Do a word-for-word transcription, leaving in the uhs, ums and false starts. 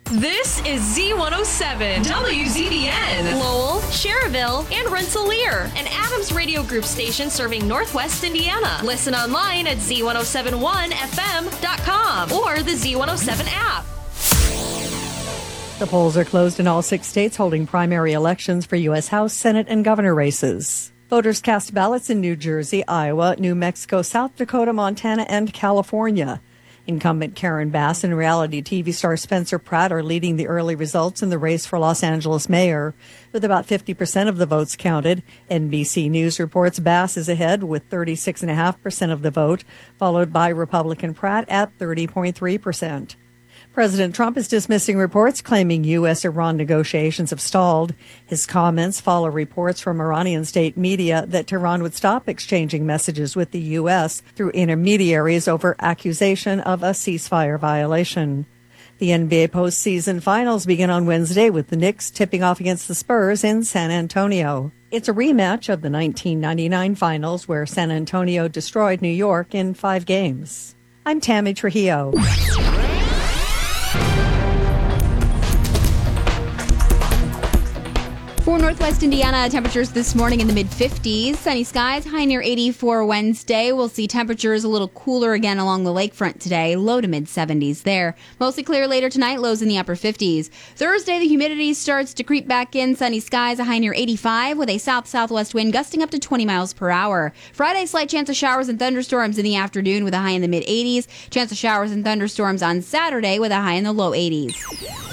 This is Z one oh seven, W Z B N, Lowell, Cherville, and Rensselaer, an Adams Radio Group station serving Northwest Indiana. Listen online at Z one oh seven one F M dot com or the Z one oh seven app. The polls are closed in all six states holding primary elections for U S House, Senate, and governor races. Voters cast ballots in New Jersey, Iowa, New Mexico, South Dakota, Montana, and California. Incumbent Karen Bass and reality T V star Spencer Pratt are leading the early results in the race for Los Angeles mayor. With about fifty percent of the votes counted, N B C News reports Bass is ahead with thirty-six point five percent of the vote, followed by Republican Pratt at thirty point three percent. President Trump is dismissing reports claiming U S-Iran negotiations have stalled. His comments follow reports from Iranian state media that Tehran would stop exchanging messages with the U S through intermediaries over accusation of a ceasefire violation. The N B A postseason finals begin on Wednesday with the Knicks tipping off against the Spurs in San Antonio. It's a rematch of the nineteen ninety-nine finals where San Antonio destroyed New York in five games. I'm Tammy Trujillo. For Northwest Indiana, temperatures this morning in the mid-fifties. Sunny skies, high near eighty-four Wednesday. We'll see temperatures a little cooler again along the lakefront today, low to mid-seventies there. Mostly clear later tonight, lows in the upper fifties. Thursday, the humidity starts to creep back in. Sunny skies, a high near eighty-five with a south-southwest wind gusting up to twenty miles per hour. Friday, slight chance of showers and thunderstorms in the afternoon with a high in the mid-eighties. Chance of showers and thunderstorms on Saturday with a high in the low eighties.